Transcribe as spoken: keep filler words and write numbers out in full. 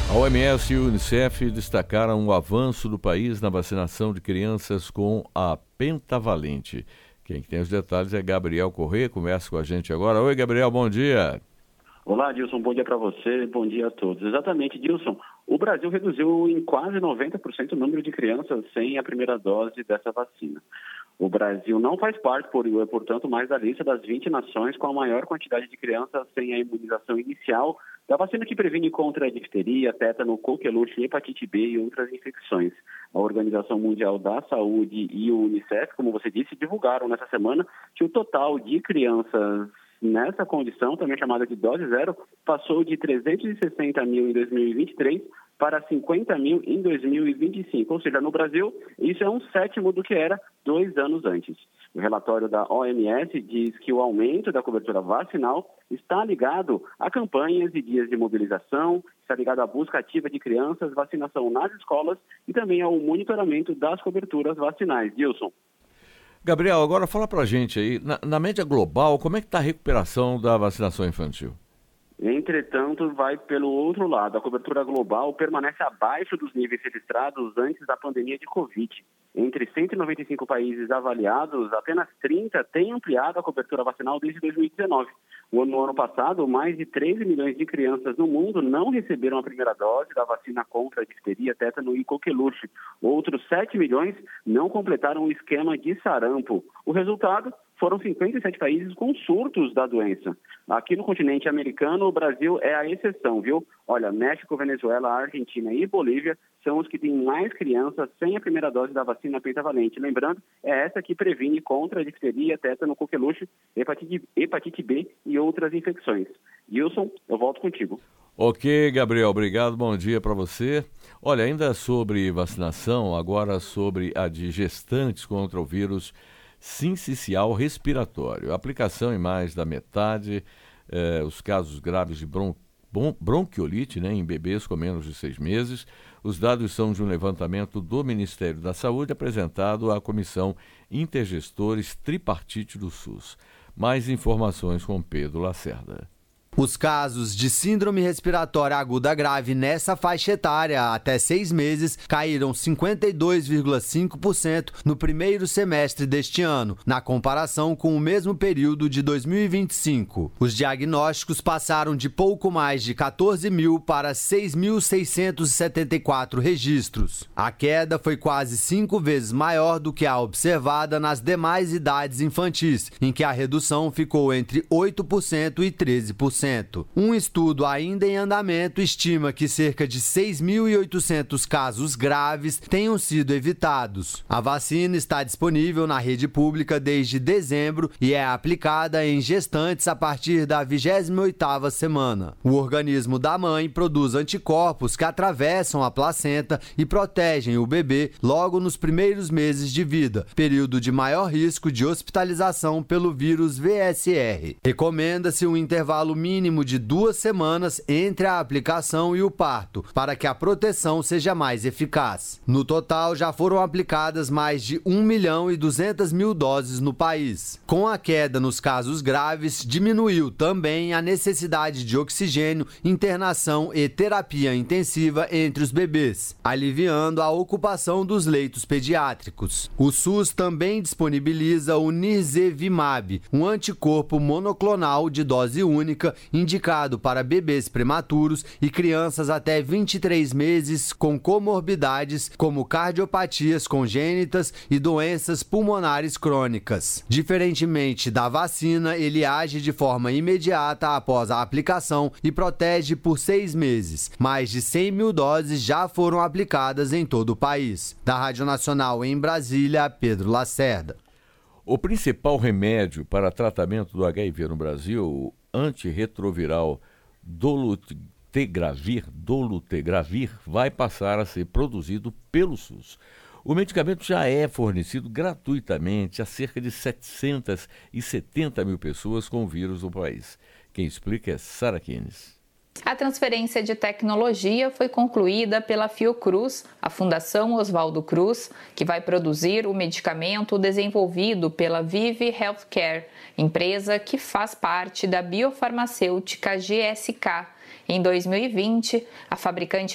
A O M S e o Unicef destacaram o avanço do país na vacinação de crianças com a pentavalente. Quem tem os detalhes é Gabriel Corrêa, conversa com a gente agora. Oi, Gabriel, bom dia. Olá, Dilson, bom dia para você, bom dia a todos. Exatamente, Dilson, o Brasil reduziu em quase noventa por cento o número de crianças sem a primeira dose dessa vacina. O Brasil não faz parte, portanto, mais da lista das vinte nações com a maior quantidade de crianças sem a imunização inicial da vacina que previne contra a difteria, tétano, coqueluche, hepatite B e outras infecções. A Organização Mundial da Saúde e o Unicef, como você disse, divulgaram nessa semana que o total de crianças nessa condição, também chamada de dose zero, passou de trezentos e sessenta mil em dois mil e vinte e três para cinquenta mil em dois mil e vinte e cinco. Ou seja, no Brasil, isso é um sétimo do que era dois anos antes. O relatório da O M S diz que o aumento da cobertura vacinal está ligado a campanhas e dias de mobilização, está ligado à busca ativa de crianças, vacinação nas escolas e também ao monitoramento das coberturas vacinais. Dilson. Gabriel, agora fala pra gente aí, na, na média global, como é que está a recuperação da vacinação infantil? Entretanto, vai pelo outro lado. A cobertura global permanece abaixo dos níveis registrados antes da pandemia de Covid. Entre cento e noventa e cinco países avaliados, apenas trinta têm ampliado a cobertura vacinal desde dois mil e dezenove. No ano passado, mais de treze milhões de crianças no mundo não receberam a primeira dose da vacina contra a difteria, tétano e coqueluche. Outros sete milhões não completaram o esquema de sarampo. O resultado? Foram cinquenta e sete países com surtos da doença. Aqui no continente americano, o Brasil é a exceção, viu? Olha, México, Venezuela, Argentina e Bolívia são os que têm mais crianças sem a primeira dose da vacina pentavalente. Lembrando, é essa que previne contra a difteria, tétano, coqueluche, hepatite, hepatite B e outras infecções. Wilson, eu volto contigo. Ok, Gabriel, obrigado, bom dia para você. Olha, ainda sobre vacinação, agora sobre a de gestantes contra o vírus sincicial respiratório. A aplicação em mais da metade, eh, os casos graves de bron bronquiolite, né, em bebês com menos de seis meses. Os dados são de um levantamento do Ministério da Saúde apresentado à Comissão Intergestores Tripartite do SUS. Mais informações com Pedro Lacerda. Os casos de síndrome respiratória aguda grave nessa faixa etária até seis meses caíram cinquenta e dois vírgula cinco por cento no primeiro semestre deste ano, na comparação com o mesmo período de dois mil e vinte e cinco. Os diagnósticos passaram de pouco mais de quatorze mil para seis mil seiscentos e setenta e quatro registros. A queda foi quase cinco vezes maior do que a observada nas demais idades infantis, em que a redução ficou entre oito por cento e treze por cento. Um estudo ainda em andamento estima que cerca de seis mil e oitocentos casos graves tenham sido evitados. A vacina está disponível na rede pública desde dezembro e é aplicada em gestantes a partir da vigésima oitava semana. O organismo da mãe produz anticorpos que atravessam a placenta e protegem o bebê logo nos primeiros meses de vida, período de maior risco de hospitalização pelo vírus V S R. Recomenda-se um intervalo mínimo mínimo de duas semanas entre a aplicação e o parto, para que a proteção seja mais eficaz. No total, já foram aplicadas mais de um milhão e duzentas mil doses no país. Com a queda nos casos graves, diminuiu também a necessidade de oxigênio, internação e terapia intensiva entre os bebês, aliviando a ocupação dos leitos pediátricos. O SUS também disponibiliza o Nirsevimab, um anticorpo monoclonal de dose única indicado para bebês prematuros e crianças até vinte e três meses com comorbidades como cardiopatias congênitas e doenças pulmonares crônicas. Diferentemente da vacina, ele age de forma imediata após a aplicação e protege por seis meses. Mais de cem mil doses já foram aplicadas em todo o país. Da Rádio Nacional em Brasília, Pedro Lacerda. O principal remédio para tratamento do H I V no Brasil, o antirretroviral dolutegravir, dolutegravir, vai passar a ser produzido pelo SUS. O medicamento já é fornecido gratuitamente a cerca de setecentas e setenta mil pessoas com o vírus no país. Quem explica é Sara Keynes. A transferência de tecnologia foi concluída pela Fiocruz, a Fundação Oswaldo Cruz, que vai produzir o medicamento desenvolvido pela Vive Healthcare, empresa que faz parte da biofarmacêutica G S K. Em dois mil e vinte, a fabricante